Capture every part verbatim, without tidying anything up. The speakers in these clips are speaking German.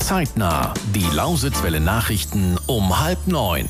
Zeitnah. Die Lausitzwelle Nachrichten um halb neun.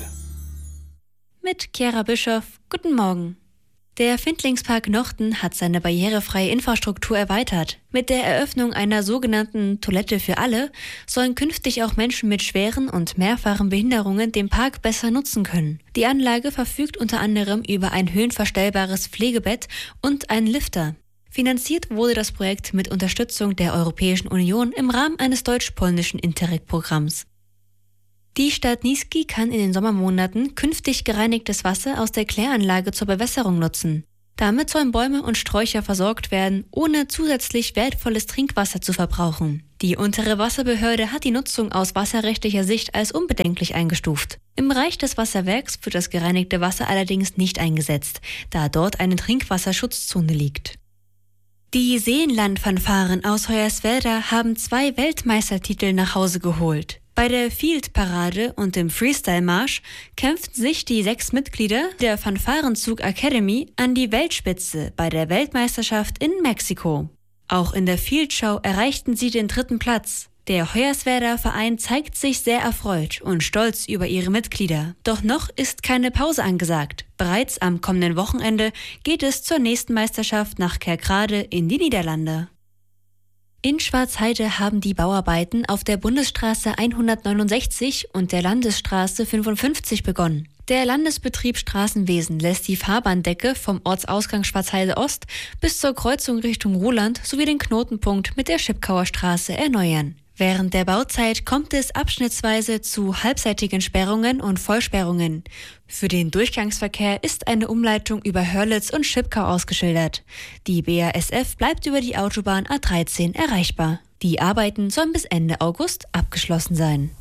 Mit Chiara Bischoff. Guten Morgen. Der Findlingspark Nochten hat seine barrierefreie Infrastruktur erweitert. Mit der Eröffnung einer sogenannten Toilette für alle sollen künftig auch Menschen mit schweren und mehrfachen Behinderungen den Park besser nutzen können. Die Anlage verfügt unter anderem über ein höhenverstellbares Pflegebett und einen Lifter. Finanziert wurde das Projekt mit Unterstützung der Europäischen Union im Rahmen eines deutsch-polnischen Interreg-Programms. Die Stadt Niesky kann in den Sommermonaten künftig gereinigtes Wasser aus der Kläranlage zur Bewässerung nutzen. Damit sollen Bäume und Sträucher versorgt werden, ohne zusätzlich wertvolles Trinkwasser zu verbrauchen. Die untere Wasserbehörde hat die Nutzung aus wasserrechtlicher Sicht als unbedenklich eingestuft. Im Bereich des Wasserwerks wird das gereinigte Wasser allerdings nicht eingesetzt, da dort eine Trinkwasserschutzzone liegt. Die Seenland-Fanfaren aus Hoyerswerda haben zwei Weltmeistertitel nach Hause geholt. Bei der Field-Parade und dem Freestyle-Marsch kämpften sich die sechs Mitglieder der Fanfarenzug Academy an die Weltspitze bei der Weltmeisterschaft in Mexiko. Auch in der Field-Show erreichten sie den dritten Platz. Der Hoyerswerda Verein zeigt sich sehr erfreut und stolz über ihre Mitglieder. Doch noch ist keine Pause angesagt. Bereits am kommenden Wochenende geht es zur nächsten Meisterschaft nach Kerkrade in die Niederlande. In Schwarzheide haben die Bauarbeiten auf der Bundesstraße hundertneunundsechzig und der Landesstraße fünfundfünfzig begonnen. Der Landesbetrieb Straßenwesen lässt die Fahrbahndecke vom Ortsausgang Schwarzheide Ost bis zur Kreuzung Richtung Ruhland sowie den Knotenpunkt mit der Schipkauer Straße erneuern. Während der Bauzeit kommt es abschnittsweise zu halbseitigen Sperrungen und Vollsperrungen. Für den Durchgangsverkehr ist eine Umleitung über Hörlitz und Schipkau ausgeschildert. Die B A S F bleibt über die Autobahn A dreizehn erreichbar. Die Arbeiten sollen bis Ende August abgeschlossen sein.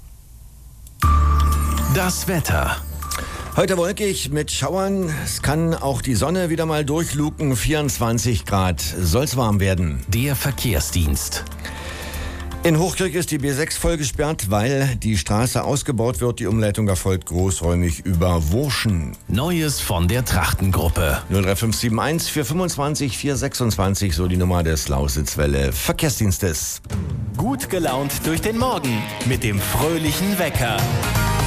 Das Wetter. Heute wolkig mit Schauern. Es kann auch die Sonne wieder mal durchluken. vierundzwanzig Grad soll's warm werden. Der Verkehrsdienst. In Hochkirch ist die B sechs voll gesperrt, weil die Straße ausgebaut wird. Die Umleitung erfolgt großräumig über Wurschen. Neues von der Trachtengruppe. null drei fünf sieben eins vier fünfundzwanzig vier sechsundzwanzig, so die Nummer des Lausitzwelle Verkehrsdienstes. Gut gelaunt durch den Morgen mit dem fröhlichen Wecker.